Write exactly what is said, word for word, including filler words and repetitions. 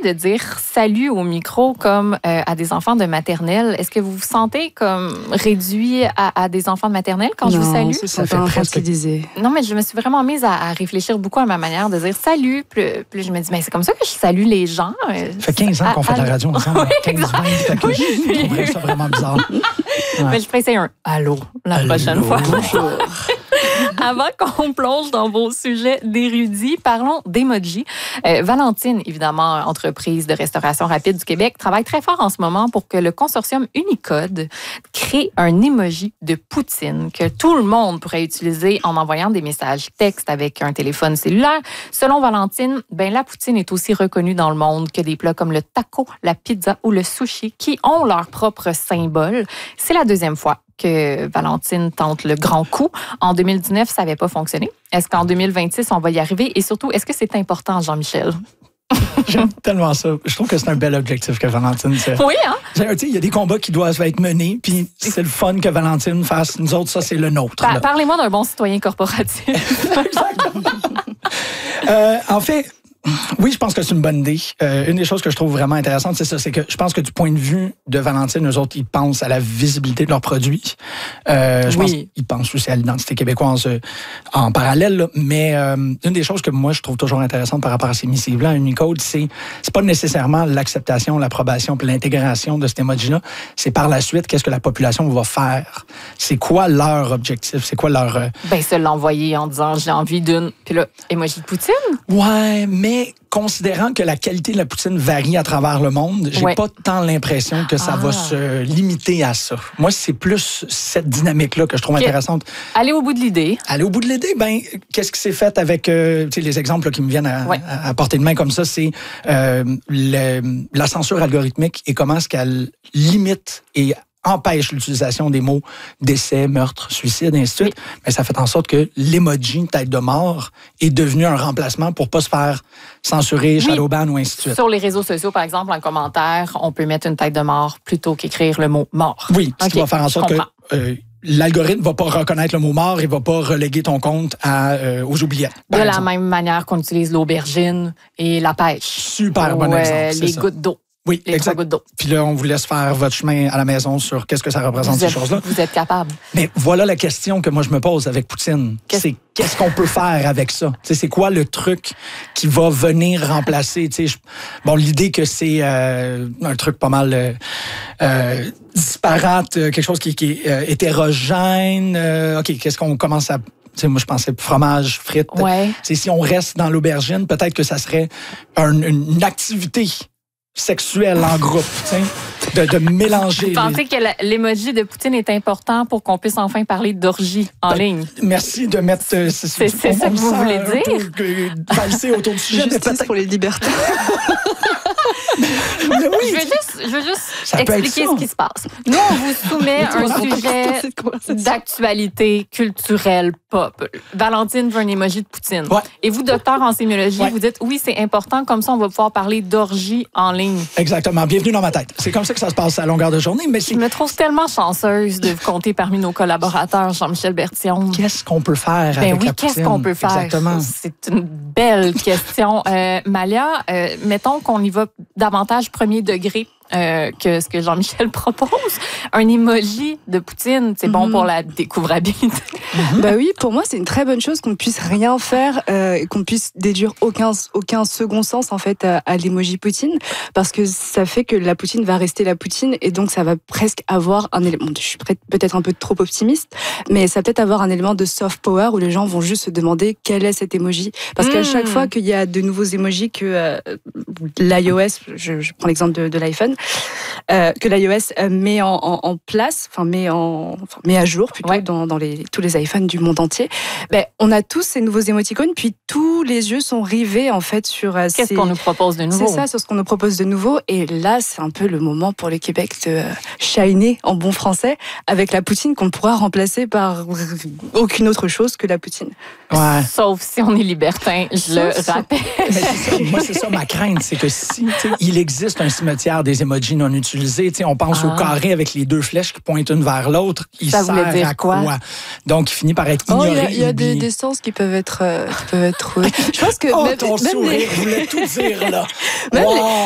de dire salut au micro comme euh, à des enfants de maternelle? Est-ce que vous vous sentez comme réduit à, à des enfants de maternelle quand non, je vous salue? Ça, ça fait un enfant qui disait. Non, mais je me suis vraiment mise à, à réfléchir beaucoup à ma manière de dire salut. Puis, puis je me dis, mais c'est comme ça que je salue les gens. Ça fait quinze ans qu'on à, fait de la radio ensemble. Oui, quinze vingt, fait que oui. Je trouverais ça vraiment bizarre. Ouais. Mais je ferais essayer un allô la allô. prochaine fois. Bonjour. Avant qu'on plonge dans vos sujets d'érudits, parlons d'emoji. Euh, Valentine, évidemment, entreprise de restauration rapide du Québec, travaille très fort en ce moment pour que le consortium Unicode crée un emoji de poutine que tout le monde pourrait utiliser en envoyant des messages textes avec un téléphone cellulaire. Selon Valentine, ben, la poutine est aussi reconnue dans le monde que des plats comme le taco, la pizza ou le sushi qui ont leur propre symbole. C'est la deuxième fois que Valentine tente le grand coup. En deux mille dix-neuf, ça n'avait pas fonctionné. Est-ce qu'en deux mille vingt-six, on va y arriver? Et surtout, est-ce que c'est important, Jean-Michel? J'aime tellement ça. Je trouve que c'est un bel objectif que Valentine fait. Oui, hein? Il y a des combats qui doivent être menés, puis c'est le fun que Valentine fasse. Nous autres, ça, c'est le nôtre. Pa- parlez-moi d'un bon citoyen corporatif. Exactement. euh, en fait, oui, je pense que c'est une bonne idée. Euh, une des choses que je trouve vraiment intéressante, c'est ça, c'est que je pense que du point de vue de Valentine, eux autres, ils pensent à la visibilité de leurs produits. Euh, je oui. pense qu'ils pensent aussi à l'identité québécoise euh, en parallèle. Là. Mais euh, une des choses que moi, je trouve toujours intéressante par rapport à ces missives-là, à Unicode, c'est c'est pas nécessairement l'acceptation, l'approbation puis l'intégration de cet emoji-là. C'est par la suite, qu'est-ce que la population va faire? C'est quoi leur objectif? C'est quoi leur... Euh... Ben, se l'envoyer en disant, j'ai envie d'une... Puis là, emoji de poutine? Ouais, mais considérant que la qualité de la poutine varie à travers le monde, j'ai ouais. pas tant l'impression que ça ah. va se limiter à ça. Moi, c'est plus cette dynamique-là que je trouve okay. intéressante. Aller au bout de l'idée. Aller au bout de l'idée, ben, qu'est-ce qui s'est fait avec euh, les exemples là, qui me viennent à, ouais. à, à portée de main comme ça, c'est euh, le, la censure algorithmique et comment est-ce qu'elle limite et empêche l'utilisation des mots décès, meurtre, suicide, et ainsi de suite. Oui. Mais ça fait en sorte que l'emoji tête de mort est devenu un remplacement pour pas se faire censurer, oui. shadowban ou ainsi de suite. Sur les réseaux sociaux, par exemple, en commentaire, on peut mettre une tête de mort plutôt qu'écrire le mot mort. Oui, ce okay. qui va faire en sorte que euh, l'algorithme va pas reconnaître le mot mort et va pas reléguer ton compte à, euh, aux oubliettes. De exemple. La même manière qu'on utilise l'aubergine et la pêche. Super bon ou, exemple. Euh, les ça. gouttes d'eau. Oui, les exact. gouttes d'eau. Puis là, on vous laisse faire votre chemin à la maison sur qu'est-ce que ça représente, vous ces êtes, choses-là. Vous êtes capable. Mais voilà la question que moi, je me pose avec Poutine. Qu'est-ce... C'est qu'est-ce qu'on peut faire avec ça? T'sais, c'est quoi le truc qui va venir remplacer? Je... Bon, l'idée que c'est euh, un truc pas mal euh, euh, disparate, quelque chose qui, qui est euh, hétérogène. Euh, OK, qu'est-ce qu'on commence à... T'sais, moi, je pensais fromage, frites. Ouais. Si on reste dans l'aubergine, peut-être que ça serait un, une activité sexuelle en groupe, de, de mélanger. Vous pensez les... que l'emoji de Poutine est important pour qu'on puisse enfin parler d'orgie en ben, ligne? Merci de mettre... Euh, c'est c'est, c'est ça que vous voulez dire? Valser autour du sujet. Justice pour les libertés. Oui. Je veux juste, je veux juste expliquer ce qui se passe. Nous, on vous soumet un sujet d'actualité culturelle pop. Valentine veut un emoji de Poutine. Ouais. Et vous, docteur en sémiologie, ouais. vous dites oui, c'est important, comme ça, on va pouvoir parler d'orgie en ligne. Exactement. Bienvenue dans ma tête. C'est comme ça que ça se passe à longueur de journée. Mais c'est... Je me trouve tellement chanceuse de vous compter parmi nos collaborateurs, Jean-Michel Bertillon. Qu'est-ce qu'on peut faire ben avec oui, la Poutine? Qu'est-ce qu'on peut faire? Exactement. C'est une belle question. Euh, Malia, euh, mettons qu'on y va davantage premier degré euh, que ce que Jean-Michel propose. Un emoji de Poutine, c'est mm-hmm. bon pour la découvrabilité. Mm-hmm. Bah oui, pour moi, c'est une très bonne chose qu'on ne puisse rien faire euh, et qu'on puisse déduire aucun, aucun second sens en fait à, à l'emoji Poutine, parce que ça fait que la Poutine va rester la Poutine et donc ça va presque avoir un élément, je suis peut-être un peu trop optimiste, mais ça va peut-être avoir un élément de soft power où les gens vont juste se demander quel est cet emoji. Parce mm. qu'à chaque fois qu'il y a de nouveaux emojis que euh, l'iOS, je, je prends l'exemple de, de l'iPhone, Euh, que l'iOS met en, en, en place, enfin met, en, enfin met à jour plutôt ouais. dans, dans les, tous les iPhones du monde entier. Ben, on a tous ces nouveaux émoticônes, puis tous les yeux sont rivés en fait sur euh, qu'est-ce ces... qu'on nous propose de nouveau. C'est ça, sur ce qu'on nous propose de nouveau. Et là, c'est un peu le moment pour le Québec de euh, shiner en bon français avec la Poutine qu'on pourra remplacer par aucune autre chose que la Poutine. Ouais. Sauf si on est libertin, je le rappelle. Mais c'est ça, moi, c'est ça ma crainte, c'est que si il existe un cimetière des emojis non utilisés, on pense ah. au carré avec les deux flèches qui pointent une vers l'autre, il ça sert dire à quoi? quoi? Donc, il finit par être ignoré. Il oh, y, y a des, des sens qui peuvent être, euh, qui peuvent être trouvés. Je pense que oh, même, ton même sourire les... voulait tout dire, là. Même wow. les...